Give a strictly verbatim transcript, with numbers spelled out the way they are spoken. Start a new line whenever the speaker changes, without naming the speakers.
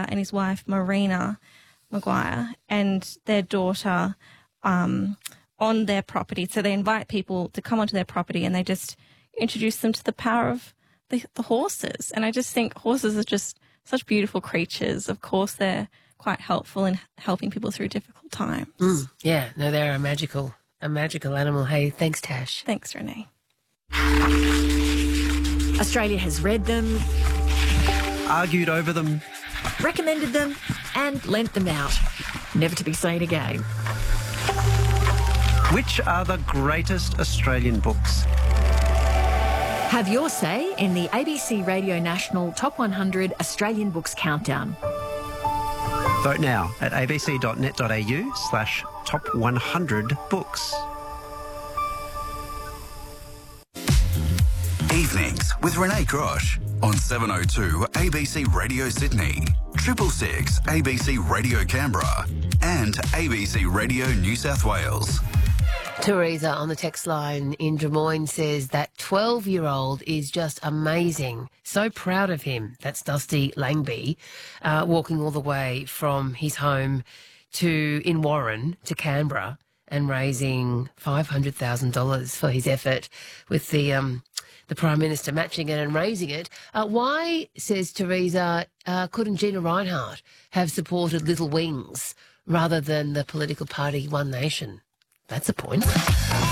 and his wife, Marina Maguire, and their daughter um, on their property. So they invite people to come onto their property and they just introduce them to the power of the, the horses. And I just think horses are just such beautiful creatures. Of course, they're quite helpful in helping people through difficult times.
Mm, yeah, no, they're a magical, a magical animal. Hey, thanks, Tash.
Thanks, Renee.
Australia has read them,
argued over them,
recommended them and lent them out, never to be seen again.
Which are the greatest Australian books?
Have your say in the A B C Radio National Top one hundred Australian Books Countdown.
Vote now at abc.net.au slash top 100 books.
Evenings with Renee Crosh on seven oh two A B C Radio Sydney, triple six A B C Radio Canberra and A B C Radio New South Wales.
Teresa on the text line in Des Moines says that twelve-year-old is just amazing. So proud of him. That's Dusty Langby, uh, walking all the way from his home to in Warren to Canberra and raising five hundred thousand dollars for his effort with the um, the Prime Minister matching it and raising it. Uh, why, says Teresa, uh, couldn't Gina Rinehart have supported Little Wings rather than the political party One Nation? That's a point.